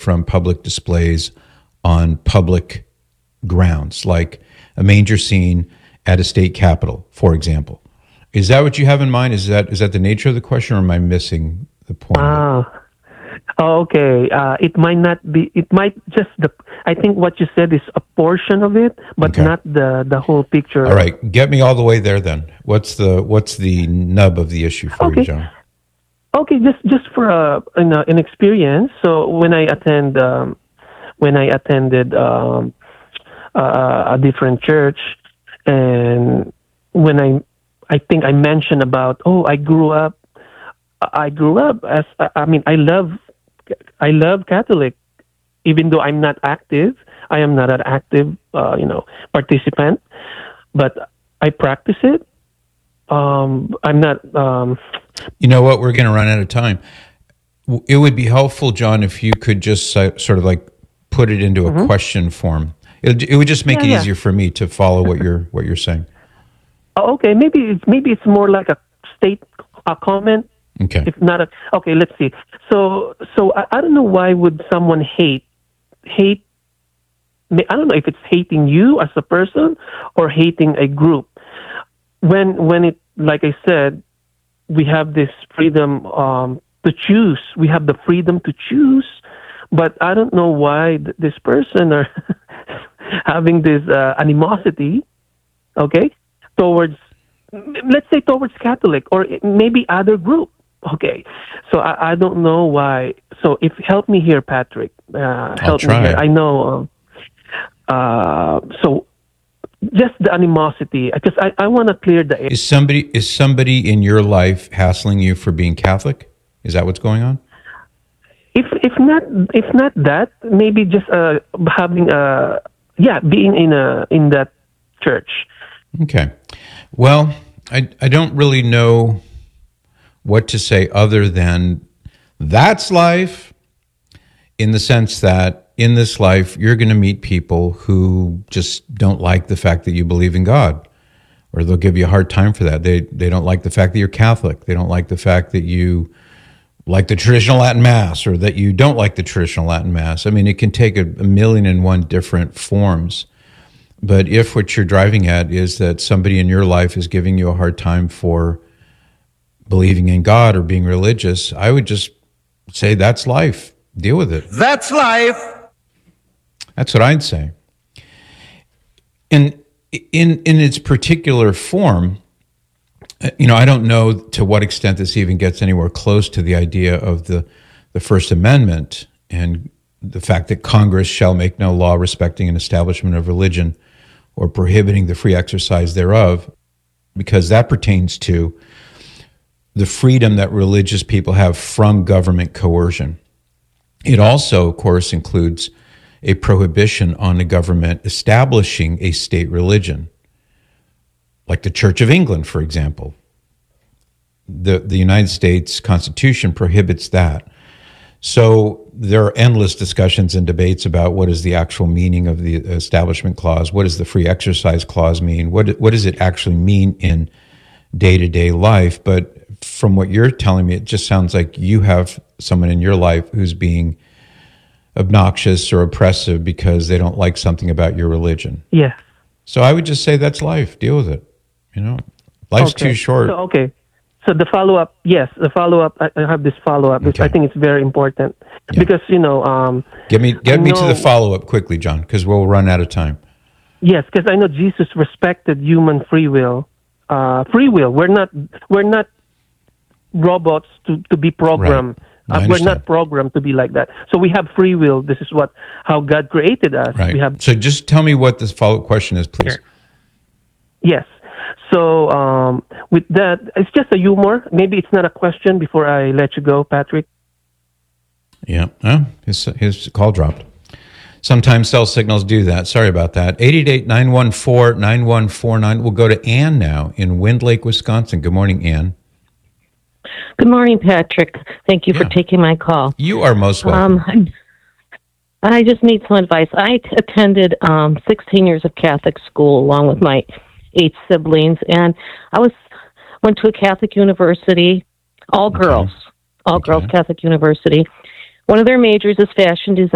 from public displays on public grounds, like a manger scene at a state capitol, for example. Is that what you have in mind? Is that the nature of the question, or am I missing the point? Okay. It might not be. It might just I think what you said is a portion of it, but not the whole picture. All right, get me all the way there. Then what's the nub of the issue for you, John? Okay, just for an experience. So when I attended a different church, and when I think I mentioned about I grew up as I love Catholic, even though I'm not active. I am not an active participant, but I practice it. I'm not. You know what? We're going to run out of time. It would be helpful, John, if you could just sort of like put it into a question form. It would just make it easier for me to follow what you're saying. Okay, maybe it's more like a state comment. Okay. If not okay, let's see. So I don't know why would someone hate. I don't know if it's hating you as a person or hating a group. When it, like I said, we have this freedom to choose. We have the freedom to choose, but I don't know why this person are having this animosity, okay, towards Catholic or maybe other group. Okay, so I don't know why. So help me here, Patrick. Help me here. I know. So just the animosity, because I want to clear the air. Is somebody in your life hassling you for being Catholic? Is that what's going on? If not that, maybe just having being in that church. Okay. Well, I don't really know what to say other than that's life, in the sense that in this life you're going to meet people who just don't like the fact that you believe in God, or they'll give you a hard time for that. They don't like the fact that you're Catholic. They don't like the fact that you like the traditional Latin Mass, or that you don't like the traditional Latin Mass. I mean, it can take a million and one different forms. But if what you're driving at is that somebody in your life is giving you a hard time for believing in God or being religious, I would just say that's life. Deal with it. That's life. That's what I'd say. In its particular form, I don't know to what extent this even gets anywhere close to the idea of the First Amendment and the fact that Congress shall make no law respecting an establishment of religion or prohibiting the free exercise thereof, because that pertains to the freedom that religious people have from government coercion. It also, of course, includes a prohibition on the government establishing a state religion, like the Church of England, for example. The United States Constitution prohibits that. So there are endless discussions and debates about what is the actual meaning of the Establishment Clause. What does the Free Exercise Clause mean? What does it actually mean in day-to-day life? But from what you're telling me, it just sounds like you have someone in your life who's being obnoxious or oppressive because they don't like something about your religion. Yeah. So I would just say that's life. Deal with it. Life's too short. So the follow-up, I have this follow-up, which I think it's very important. Yeah. Because, Get me to the follow-up quickly, John, because we'll run out of time. Yes, because I know Jesus respected human free will. We're not robots to be programmed. Right. We're not programmed to be like that. So we have free will. This is how God created us. Right. So just tell me what this follow-up question is, please. Sure. Yes. So with that, it's just a humor. Maybe it's not a question before I let you go, Patrick. Yeah. His call dropped. Sometimes cell signals do that. Sorry about that. 888-914-9149. We'll go to Ann now in Wind Lake, Wisconsin. Good morning, Ann. Good morning, Patrick. Thank you for taking my call. You are most welcome. I just need some advice. I attended 16 years of Catholic school along with my 8 siblings, and I went to a Catholic university, all girls Catholic university. One of their majors is fashion design.